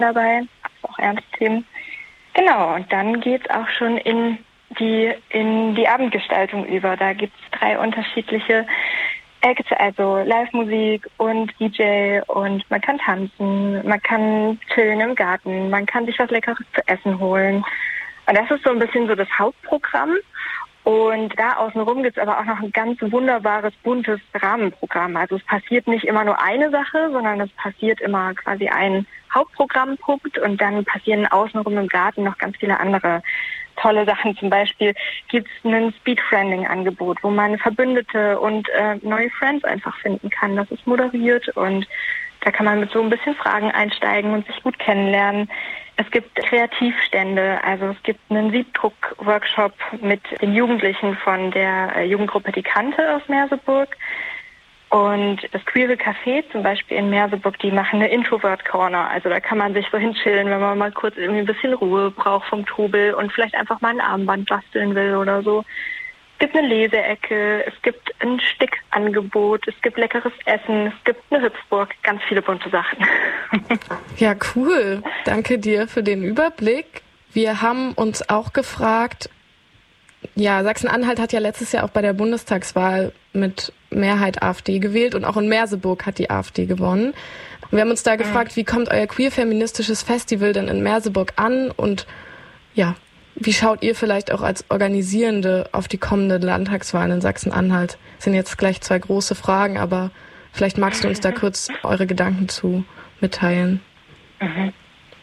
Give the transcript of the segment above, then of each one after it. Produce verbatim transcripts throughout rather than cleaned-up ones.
dabei, also auch ernste Themen. Genau, und dann geht's auch schon in die in die Abendgestaltung über. Da gibt's drei unterschiedliche Acts, also Live-Musik und D J, und man kann tanzen, man kann chillen im Garten, man kann sich was Leckeres zu essen holen. Und das ist so ein bisschen so das Hauptprogramm. Und da außenrum gibt's aber auch noch ein ganz wunderbares, buntes Rahmenprogramm. Also es passiert nicht immer nur eine Sache, sondern es passiert immer quasi ein Hauptprogrammpunkt und dann passieren außenrum im Garten noch ganz viele andere tolle Sachen. Zum Beispiel gibt's ein Speed-Friending-Angebot, wo man Verbündete und äh, neue Friends einfach finden kann. Das ist moderiert und da kann man mit so ein bisschen Fragen einsteigen und sich gut kennenlernen. Es gibt Kreativstände, also es gibt einen Siebdruck-Workshop mit den Jugendlichen von der Jugendgruppe Die Kante aus Merseburg. Und das Queere Café zum Beispiel in Merseburg, die machen eine Introvert-Corner. Also da kann man sich so hinchillen, wenn man mal kurz irgendwie ein bisschen Ruhe braucht vom Trubel und vielleicht einfach mal ein Armband basteln will oder so. Es gibt eine Leseecke, es gibt ein Stickangebot, es gibt leckeres Essen, es gibt eine Hüpfburg, ganz viele bunte Sachen. Ja, cool. Danke dir für den Überblick. Wir haben uns auch gefragt, ja, Sachsen-Anhalt hat ja letztes Jahr auch bei der Bundestagswahl mit Mehrheit AfD gewählt und auch in Merseburg hat die AfD gewonnen. Wir haben uns da gefragt, wie kommt euer queer-feministisches Festival denn in Merseburg an und ja, wie schaut ihr vielleicht auch als Organisierende auf die kommende Landtagswahl in Sachsen-Anhalt? Das sind jetzt gleich zwei große Fragen, aber vielleicht magst du uns da kurz eure Gedanken zu mitteilen. Mhm.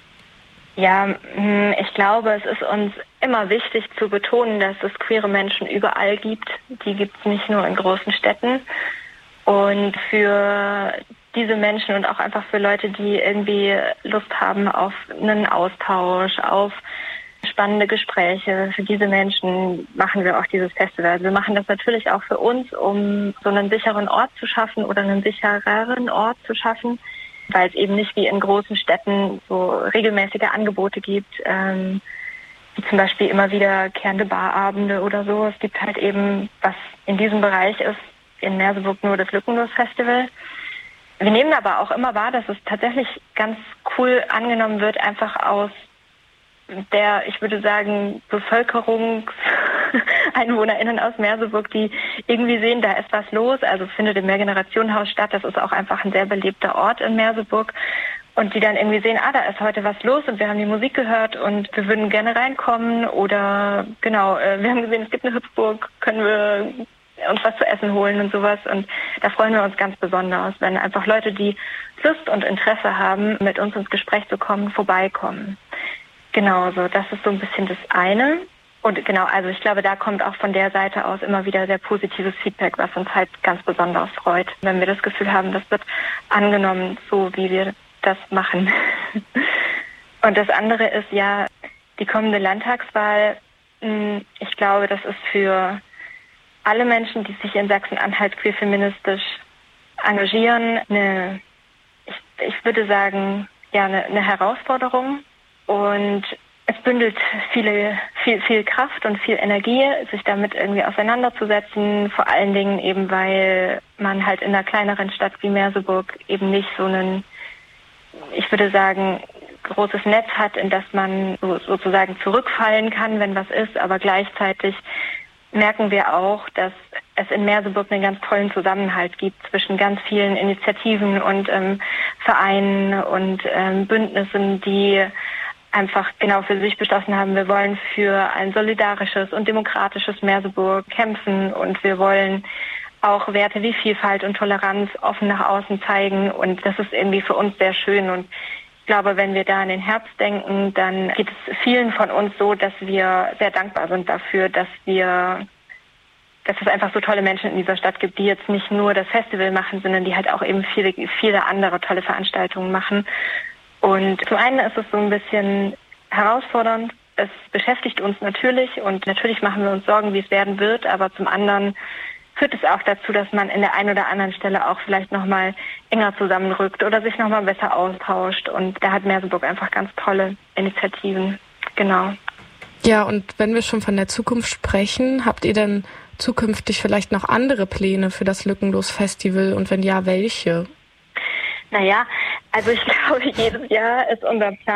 Ja, ich glaube, es ist uns immer wichtig zu betonen, dass es queere Menschen überall gibt. Die gibt es nicht nur in großen Städten. Und für diese Menschen und auch einfach für Leute, die irgendwie Lust haben auf einen Austausch, auf spannende Gespräche, für diese Menschen machen wir auch dieses Festival. Also wir machen das natürlich auch für uns, um so einen sicheren Ort zu schaffen oder einen sichereren Ort zu schaffen, weil es eben nicht wie in großen Städten so regelmäßige Angebote gibt, ähm, wie zum Beispiel immer wiederkehrende Barabende oder so. Es gibt halt eben, was in diesem Bereich ist, in Merseburg nur das Lückenlos-Festival. Wir nehmen aber auch immer wahr, dass es tatsächlich ganz cool angenommen wird, einfach aus der, ich würde sagen, BevölkerungseinwohnerInnen aus Merseburg, die irgendwie sehen, da ist was los, also findet im Mehrgenerationenhaus statt, das ist auch einfach ein sehr belebter Ort in Merseburg, und die dann irgendwie sehen, ah, da ist heute was los und wir haben die Musik gehört und wir würden gerne reinkommen oder genau, wir haben gesehen, es gibt eine Hüpfburg, können wir uns was zu essen holen und sowas, und da freuen wir uns ganz besonders, wenn einfach Leute, die Lust und Interesse haben, mit uns ins Gespräch zu kommen, vorbeikommen. Genau, so, das ist so ein bisschen das eine. Und genau, also ich glaube, da kommt auch von der Seite aus immer wieder sehr positives Feedback, was uns halt ganz besonders freut, wenn wir das Gefühl haben, das wird angenommen, so wie wir das machen. Und das andere ist ja die kommende Landtagswahl. Ich glaube, das ist für alle Menschen, die sich in Sachsen-Anhalt queer-feministisch engagieren, eine, ich, ich würde sagen, ja, eine, eine Herausforderung. Und es bündelt viele, viel, viel Kraft und viel Energie, sich damit irgendwie auseinanderzusetzen. Vor allen Dingen eben, weil man halt in einer kleineren Stadt wie Merseburg eben nicht so einen, ich würde sagen, großes Netz hat, in das man so, sozusagen zurückfallen kann, wenn was ist. Aber gleichzeitig merken wir auch, dass es in Merseburg einen ganz tollen Zusammenhalt gibt zwischen ganz vielen Initiativen und ähm, Vereinen und ähm, Bündnissen, die einfach genau für sich beschlossen haben, wir wollen für ein solidarisches und demokratisches Merseburg kämpfen und wir wollen auch Werte wie Vielfalt und Toleranz offen nach außen zeigen, und das ist irgendwie für uns sehr schön. Und ich glaube, wenn wir da an den Herbst denken, dann geht es vielen von uns so, dass wir sehr dankbar sind dafür, dass wir, dass es einfach so tolle Menschen in dieser Stadt gibt, die jetzt nicht nur das Festival machen, sondern die halt auch eben viele, viele andere tolle Veranstaltungen machen. Und zum einen ist es so ein bisschen herausfordernd, es beschäftigt uns natürlich und natürlich machen wir uns Sorgen, wie es werden wird, aber zum anderen führt es auch dazu, dass man in der einen oder anderen Stelle auch vielleicht nochmal enger zusammenrückt oder sich nochmal besser austauscht, und da hat Merseburg einfach ganz tolle Initiativen. Genau. Ja, und wenn wir schon von der Zukunft sprechen, habt ihr denn zukünftig vielleicht noch andere Pläne für das Lückenlos-Festival, und wenn ja, welche? Naja, also ich glaube, jedes Jahr ist unser Plan,